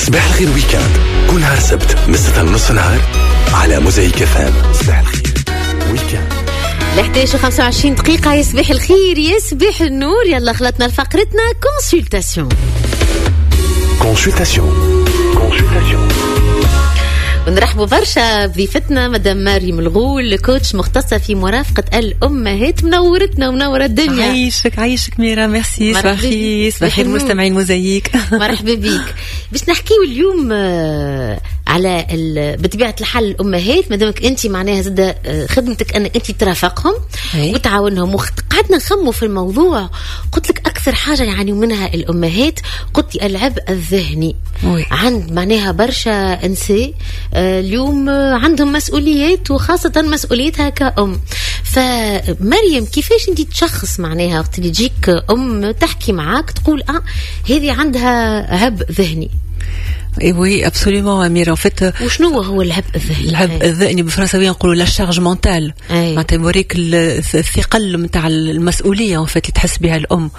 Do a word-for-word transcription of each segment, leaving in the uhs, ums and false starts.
صباح الخير ويكاند كل نهار سبت من ستة ونص نهار على موزايك فام. صباح الخير ويكاند لحداش وخمسة وعشرين دقيقة. يصبح الخير يصبح النور. يلا خلطنا لفقرتنا كونسلتاسيون. كونسلتاسيون كونسلتاسيون ونرحبوا برشا بضيفتنا مدام مريم الغول، كوتش مختصة في مرافقة الأمهات. منورتنا ومنورة الدنيا. عايشك عايشك ميرا. ميرسي. صباح الخير صباح الخير مستمعين موزايك. مرحبا بيك. باش نحكيو اليوم على بطبيعة الحال الأمهات، مادامك أنت معناها زاد خدمتك أنك أنت ترافقهم وتعاونهم. وقعدنا نخمو في الموضوع، قلت لك أكثر حاجة يعانيوا منها الأمهات قلت لي العبء الذهني. وي. عند معناها برشا أنساء اليوم عندهم مسؤوليات، وخاصة مسؤوليتها كأم. فمريم كيفاش أنت تشخص معناها وقت اللي تجيك أم تحكي معاك تقول آه هذه عندها عبء ذهني؟ اي وي ابسوليومون اميره. فت وشنو هو العبء الذهني؟ العبء الذهني بالفرنساويه نقولوا لا شارج مونتال، معناتها يوريك الثقل نتاع المسؤوليه وفات اللي تحس بها الام.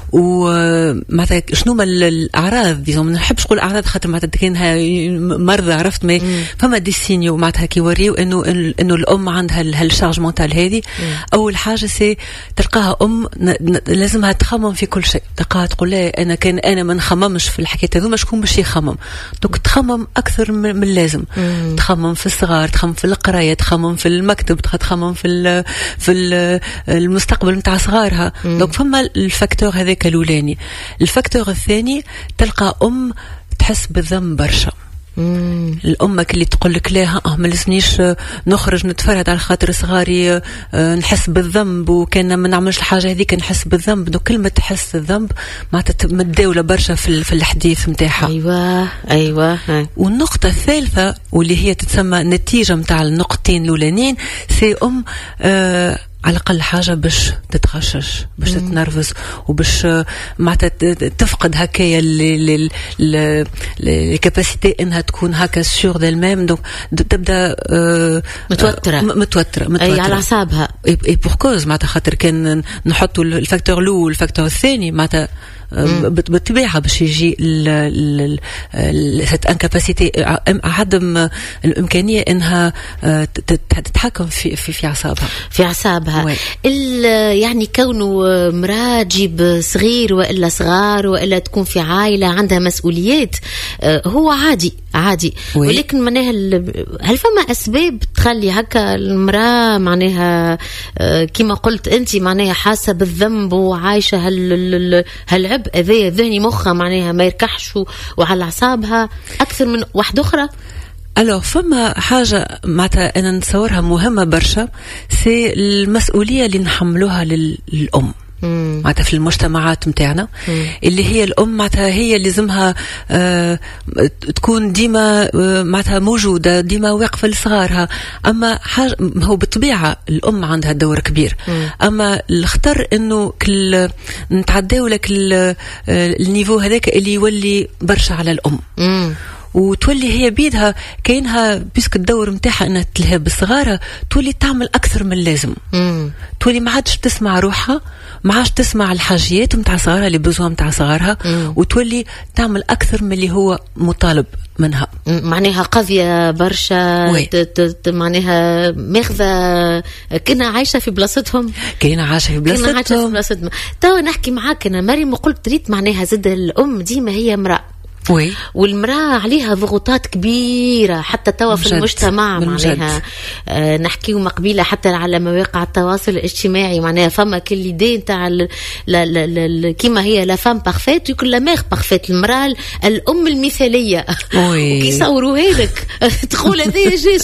ومعناتها شنو ما الاعراض ديزون، ما نحبش نقول اعراض خاطر معناتها كانها مرضى، عرفت ما فما دي سينيو معناتها كيوريو انه انه الام عندها هالشارج مونتال هذه. اول حاجه سي تلقاها ام لازمها تخمم في كل شيء، تلقاها تقول لا انا كان انا ما نخممش في الحكايه هذوما، شكون باش يخمم؟ دوك تخمم اكثر من اللازم. مم. تخمم في الصغار، تخمم في القرايه، تخمم في المكتب، تخمم في ال في ال المستقبل نتاع صغارها. دوك فما الفاكتور هذاك الاولاني. الفاكتور الثاني تلقى ام تحس بالذنب برشا. مم. الأم اللي تقول لك لا اه ما لسنيش نخرج نتفرد على خاطر صغاري، اه نحس بالذنب، وكان ما نعملش الحاجه هذيك نحس بالذنب. دو كلمه تحس الذنب معناتها متداوله برشا في, في الحديث نتاعها. ايوه ايوه. والنقطه الثالثه واللي هي تتسمى نتيجه نتاع النقطتين الاولانيين، سي ام آه على الأقل حاجة باش تتغشش، باش تتنرفز، وباش معناتها تفقد هكايا الكاباسيتي انها تكون هكا سور ديل ميم. دونك تبدا متوترة متوترة متوترة اي على اعصابها. اي بور كوز معناتها خاطر كان نحطوا الفاكتور الاول والفاكتور الثاني معناتها بالطبيعة باش يجي cette incapacité، عدم الإمكانية إنها تتحكم في في في أعصابها في أعصابها. يعني كونه مرأة تجيب صغير وإلا صغار وإلا تكون في عائلة عندها مسؤوليات هو عادي عادي. وي. ولكن معناها هل فما أسباب تخلي هكا المرأة معناها كما قلت أنت معناها حاسة بالذنب وعايشة هال هالعبء ذي ذهني مخها معناها ما يركحش وعلى أعصابها أكثر من واحدة أخرى؟ ألو فما حاجة معناتها أنا نتصورها مهمة برشا، سي المسؤولية اللي نحملوها للأم معناتها في المجتمعات متاعنا، اللي هي الأم معناتها هي اللي لازمها آه تكون ديما آه معناتها موجودة، ديما واقفة لصغارها. أما حاجة هو بالطبيعة الأم عندها دور كبير، مم. أما الخطر إنه كل نتعداو لك النيفو هذاك اللي يولي برشا على الأم. مم. وتولي هي بيدها كأنها بيسك الدور متاعها انها تلهى بالصغارة، تولي تعمل اكثر من اللازم. مم. تولي ما عادش تسمع روحها، ما عادش تسمع الحاجيات متاع صغارها اللي بزوها متاع صغارها، وتولي تعمل اكثر من اللي هو مطالب منها. معناها قضية برشا معناها ماخذة كنا عايشة في بلاصتهم، كنا عايشة في بلاصتهم كنا عايشة في بلاصتهم. تو نحكي معاك أنا مريم وقلت ريت معناها زد الأم ديما هي امرأة. وي. والمرأة عليها ضغوطات كبيرة حتى توا في المجتمع معناها. آه نحكيو مقبيلة حتى على مواقع التواصل الاجتماعي معناها فما كل دي نتاع كيما هي لا فام بارفيت يكون لا ميغ بارفيت، المرأة الأم المثالية. وكي يصوروا هذاك تقول هذا جاي